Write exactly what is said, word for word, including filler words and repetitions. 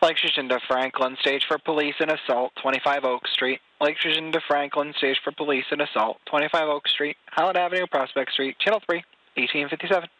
Lake Jacinda Franklin, stage for police and assault, twenty-five Oak Street. Lake Jacinda Franklin, stage for police and assault, twenty-five Oak Street. Howland Avenue, Prospect Street, Channel three, eighteen fifty-seven.